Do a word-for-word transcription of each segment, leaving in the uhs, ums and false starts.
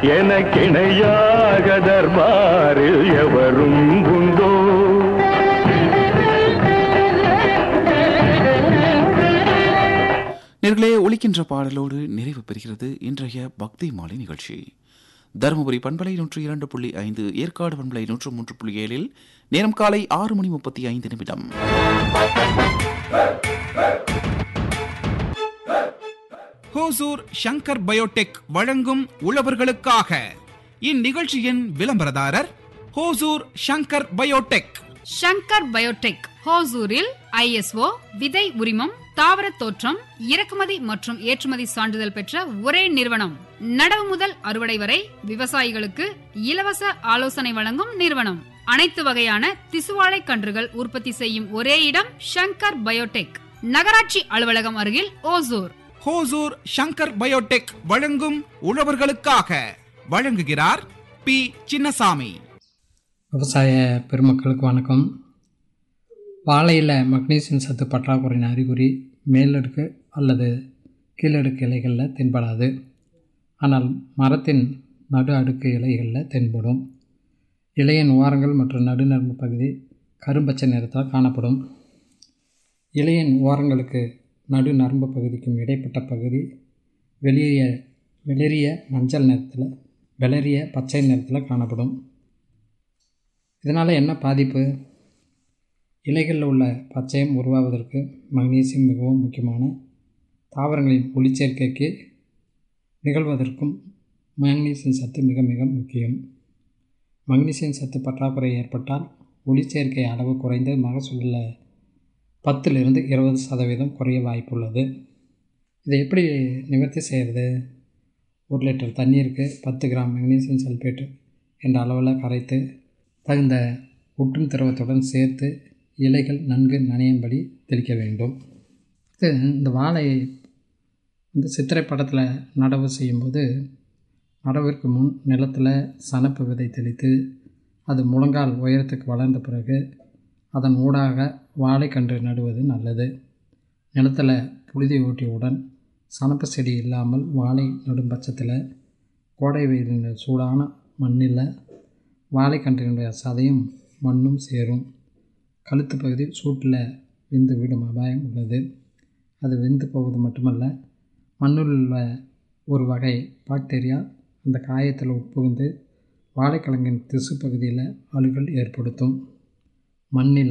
எனக்கிணையாக தர்பாரில் எவரும் உண்டோ? நேர்களே, ஒலிக்கின்ற பாடலோடு நிறைவு பெறுகிறது இன்றைய பக்தி மாலை நிகழ்ச்சி. தருமபுரி பண்பலை நூற்று இரண்டு புள்ளி ஐந்து, ஏற்காடு பண்பலை நூற்று மூன்று புள்ளி ஏழில் நேரம் காலை ஆறு மணி முப்பத்தி ஐந்து நிமிடம். ஹோசூர் ஷங்கர் பயோடெக் வழங்கும் உழவர்களுக்காக இந்நிகழ்ச்சியின் விளம்பரதாரர் Hosur Shankar Biotech. Shankar Biotech ஹோசூரில் ISO விதை உரிமம், தாவர தோற்றம், இறக்குமதி மற்றும் ஏற்றுமதி சான்றிதழ் பெற்ற ஒரே நிறுவனம். நடவு முதல் அறுவடை வரை விவசாயிகளுக்கு இலவச ஆலோசனை வழங்கும் நிறுவனம். அனைத்து வகையான திசுவாழை கன்றுகள் உற்பத்தி செய்யும் ஒரே இடம் ஷங்கர் பயோடெக். நகராட்சி அலுவலகம் அருகில் ஓசூர். ஹோசூர் ஷங்கர் பயோடெக் வழங்கும் உழவர்களுக்காக வழங்குகிறார் பி சின்னசாமி. விவசாய பெருமக்களுக்கு வணக்கம். வாழையில் மக்னீசியம் சத்து பற்றாக்குறையின் அறிகுறி மேலடுக்கு அல்லது கீழடுக்கு இலைகளில் தென்படாது. ஆனால் மரத்தின் நடு அடுக்கு இலைகளில் தென்படும். இலையின் ஓரங்கள் மற்றும் நடுநரம்பு பகுதி கரும்பச்சை நிறத்தில் காணப்படும். இலையின் ஓரங்களுக்கு நடு நரம்பு பகுதிக்கும் இடைப்பட்ட பகுதி வெளிய வெளிரிய மஞ்சள் நிறத்தில் வெளிரிய பச்சை நிறத்தில் காணப்படும். இதனால் என்ன பாதிப்பு? இலைகளில் உள்ள பச்சையம் உருவாவதற்கு மக்னீசியம் மிகவும் முக்கியமான தாவரங்களின் ஒளிச்சேர்க்கைக்கு நிகழ்வதற்கும் மக்னீசியம் சத்து மிக மிக முக்கியம். மக்னீசியம் சத்து பற்றாக்குறை ஏற்பட்டால் ஒளிச்சேர்க்கை அளவு குறைந்து மகசூலில் பத்திலிருந்து இருபது சதவீதம் குறைய வாய்ப்புள்ளது. இதை எப்படி நிவர்த்தி செய்கிறது? ஒரு லிட்டர் தண்ணீருக்கு பத்து கிராம் மக்னீசியம் சல்பேட்டு என்ற அளவில் கரைத்து தகுந்த ஒட்டும் திரவத்துடன் சேர்த்து இலைகள் நன்கு நனையும்படி தெளிக்க வேண்டும். இது இந்த வாழை இந்த சித்திரை படத்தில் நடவு செய்யும்போது நடவிற்கு முன் நிலத்தில் சணப்பு விதை தெளித்து அது முழங்கால் உயரத்துக்கு வளர்ந்த பிறகு அதன் ஊடாக வாழைக்கன்று நடுவது நல்லது. நிலத்தில் புழுதி ஓட்டியவுடன் சணப்பு செடி இல்லாமல் வாழை நடும் பட்சத்தில் கோடை வெயிலின் சூடான மண்ணில் வாழைக்கன்றினுடைய சதையும் மண்ணும் சேரும். கழுத்து பகுதி சூட்டில் வெந்து விடும் அபாயம் உள்ளது. அது வெந்து போவது மட்டுமல்ல, மண்ணில் உள்ள ஒரு வகை பாக்டீரியா அந்த காயத்தில் உட்புகுந்து வாழைக்கிழங்கின் திசு பகுதியில் அழுகல் ஏற்படுத்தும். மண்ணில்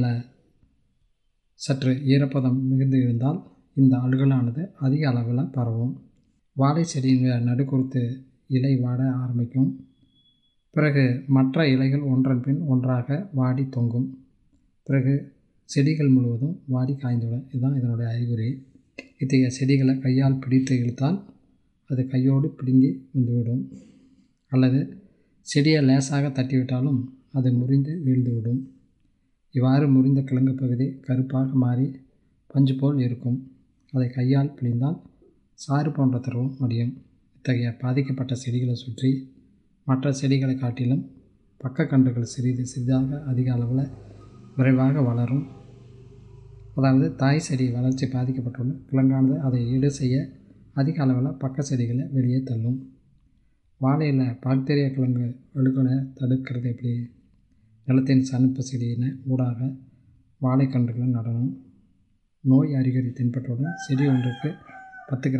சற்று ஈரப்பதம் மிகுந்து இருந்தால் இந்த அழுகலானது அதிக அளவில் பரவும். வாழை செடியின் நடுக்குறுத்து இலை வாட ஆரம்பிக்கும். பிறகு மற்ற இலைகள் ஒன்றன் பின் ஒன்றாக வாடி தொங்கும். பிறகு செடிகள் முழுவதும் வாடி காய்ந்துவிடும். இதுதான் இதனுடைய அறிகுறி. இத்தகைய செடிகளை கையால் பிடித்து இழுத்தால் அது கையோடு பிடுங்கி வந்துவிடும். அல்லது செடியை லேசாக தட்டிவிட்டாலும் அது முறிந்து வீழ்ந்துவிடும். இவ்வாறு முறிந்த கிழங்கு பகுதி கருப்பாக மாறி பஞ்சு போல் இருக்கும். அதை கையால் பிழிந்தால் சாறு போன்ற திரவம் வடியும். இத்தகைய பாதிக்கப்பட்ட செடிகளை சுற்றி மற்ற செடிகளை காட்டிலும் பக்கக்கன்றுகள் சிறிது சிறிதாக அதிக அளவில் விரைவாக வளரும். அதாவது தாய் செடி வளர்ச்சி பாதிக்கப்பட்டுள்ள கிழங்கானது அதை ஈடு செய்ய அதிக அளவில் பக்க செடிகளை வெளியே தள்ளும். வாழையில் பாக்டீரியா கிழங்கு அழுகலை தடுக்கிறது எப்படி? நிலத்தின் சணப்பு செடியின ஊடாக வாழைக்கன்றுகளை நடணும். நோய் அறிகுறி தென்பட்டவுடன் செடி ஒன்றுக்கு பத்து கிராம்